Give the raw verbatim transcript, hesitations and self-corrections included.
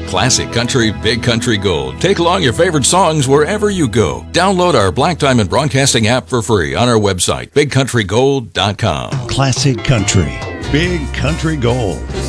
Classic Country, Big Country Gold. Take along your favorite songs wherever you go. Download our Black Diamond Broadcasting app for free on our website, big country gold dot com. Classic Country, Big Country Gold.